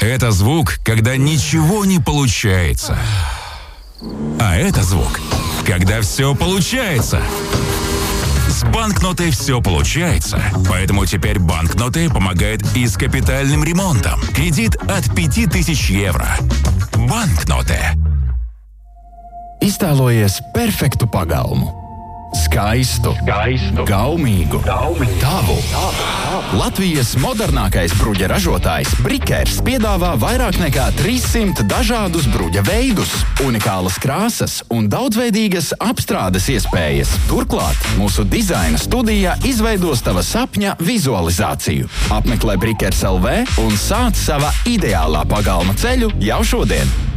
Это звук, когда ничего не получается. А это звук, когда все получается. С банкнотой все получается. Поэтому теперь банкноты помогает и с капитальным ремонтом. Кредит от 5000 евро. Банкноты. Iztēlojies perfektu pagalmu. Skaistu, gaumīgu, tavu. Latvijas modernākais bruģa ražotājs Brikers piedāvā vairāk nekā 300 dažādus bruģa veidus, unikālas krāsas un daudzveidīgas apstrādes iespējas. Turklāt mūsu dizaina studijā izveidos tava sapņa vizualizāciju. Apmeklē Brikers LV un sāc sava ideālā pagalma ceļu jau šodien.